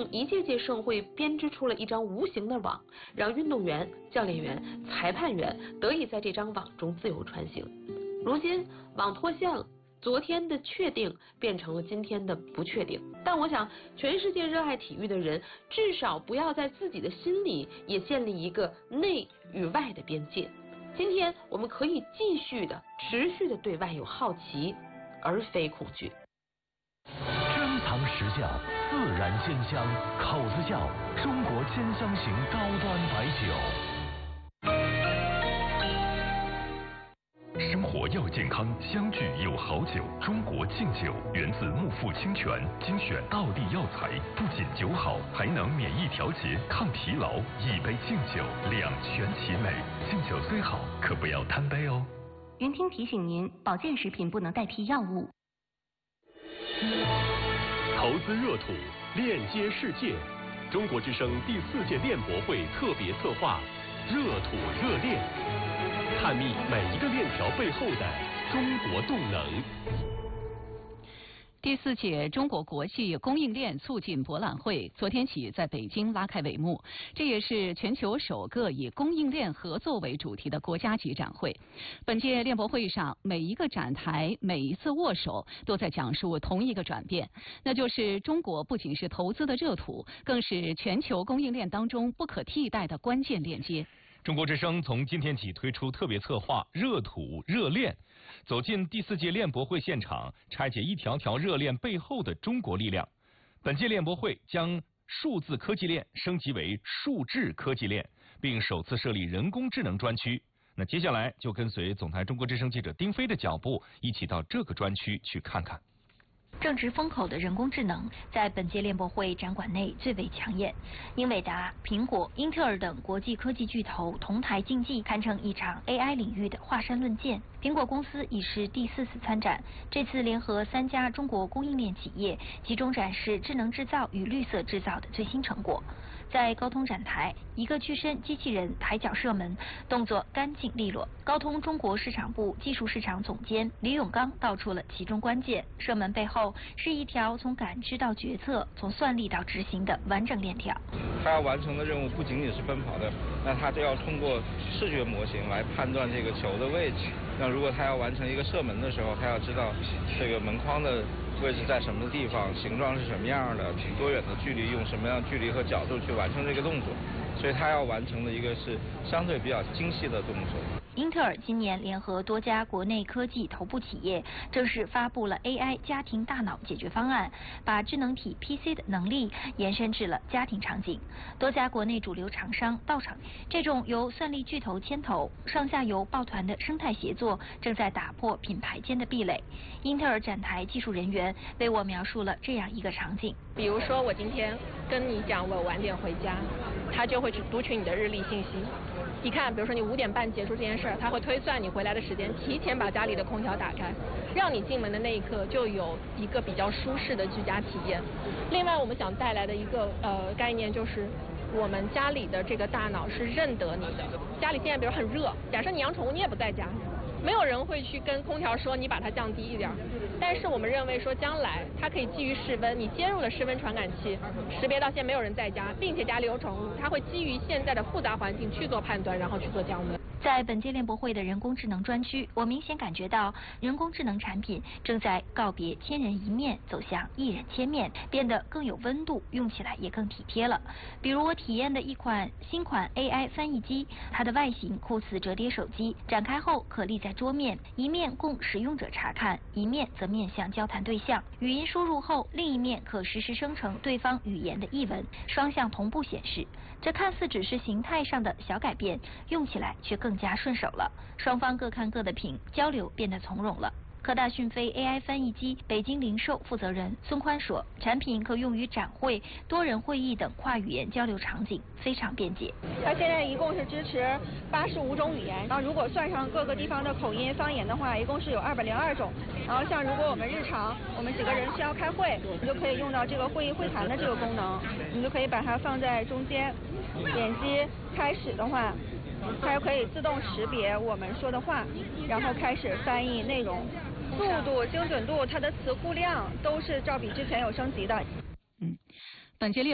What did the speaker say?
用一届届盛会编织出了一张无形的网，让运动员、教练员、裁判员得以在这张网中自由穿行。如今网脱线了，昨天的确定变成了今天的不确定。但我想，全世界热爱体育的人，至少不要在自己的心里也建立一个内与外的边界。今天我们可以继续的、持续的对外有好奇，而非恐惧。 珍藏实窖，自然鲜香，口子窖，中国鲜香型高端白酒。生活要健康，相聚有好酒。中国劲酒源自木富清泉，精选道地药材，不仅酒好，还能免疫调节、抗疲劳。一杯劲酒，两全其美。劲酒虽好，可不要贪杯哦。 云听提醒您，保健食品不能代替药物。 投资热土，链接世界。中国之声第4届链博会特别策划，热土热链。探秘每一个链条背后的中国动能。 第4届中国国际供应链促进博览会昨天起在北京拉开帷幕，这也是全球首个以供应链合作为主题的国家级展会。本届链博会上，每一个展台、每一次握手都在讲述同一个转变，那就是中国不仅是投资的热土，更是全球供应链当中不可替代的关键链接。 中国之声从今天起推出特别策划热土热链，走进第4届链博会现场，拆解一条条热链背后的中国力量。本届链博会将数字科技链升级为数智科技链，并首次设立人工智能专区。那接下来就跟随总台中国之声记者丁飞的脚步，一起到这个专区去看看。 正值风口的人工智能，在本届链博会展馆内最为抢眼。英伟达、苹果、英特尔等国际科技巨头同台竞技，堪称一场 AI 领域的华山论剑。苹果公司已是第4次参展，这次联合3家中国供应链企业，集中展示智能制造与绿色制造的最新成果。在高通展台，一个巨身机器人抬脚射门，动作干净利落。高通中国市场部技术市场总监李永刚道出了其中关键：射门背后是一条从感知到决策、从算力到执行的完整链条。 他要完成的任务不仅仅是奔跑的，那他就要通过视觉模型来判断这个球的位置。那如果他要完成一个射门的时候，他要知道这个门框的位置在什么地方，形状是什么样的，多远的距离，用什么样的距离和角度去完成这个动作。所以他要完成的一个是相对比较精细的动作。 英特尔今年联合多家国内科技头部企业，正式发布了 AI 家庭大脑解决方案，把智能体 PC 的能力延伸至了家庭场景。多家国内主流厂商到场，这种由算力巨头牵头、上下游抱团的生态协作，正在打破品牌间的壁垒。英特尔展台技术人员为我描述了这样一个场景： 比如说，我今天跟你讲我晚点回家，他就会去读取你的日历信息。一看，比如说你5点半结束这件事儿，他会推算你回来的时间，提前把家里的空调打开，让你进门的那一刻就有一个比较舒适的居家体验。另外，我们想带来的一个概念就是，我们家里的这个大脑是认得你的。家里现在比如很热，假设你养宠物，你也不在家，没有人会去跟空调说你把它降低一点。但是我们认为说，将来它可以基于室温，你接入了室温传感器，识别到现在没有人在家，并且家里有宠物，它会基于现在的复杂环境去做判断，然后去做降温。 在本届链博会的人工智能专区，我明显感觉到人工智能产品正在告别千人一面，走向一人千面，变得更有温度，用起来也更体贴了。比如我体验的新款 AI 翻译机，它的外形酷似折叠手机，展开后可立在桌面，一面供使用者查看，一面则面向交谈对象。语音输入后，另一面可实时生成对方语言的译文，双向同步显示。这看似只是形态上的小改变，用起来却更加顺手了。双方各看各的屏，交流变得从容了。科大讯飞 AI 翻译机北京零售负责人孙宽说，产品可用于展会、多人会议等跨语言交流场景，非常便捷。 它现在一共是支持85种语言，然后如果算上各个地方的口音方言的话，一共是有202种。然后像如果我们日常我们几个人需要开会，你就可以用到这个会议会谈的这个功能，你就可以把它放在中间，点击开始的话，它就可以自动识别我们说的话，然后开始翻译内容。速度、精准度、它的词库量都是照比之前有升级的。 本届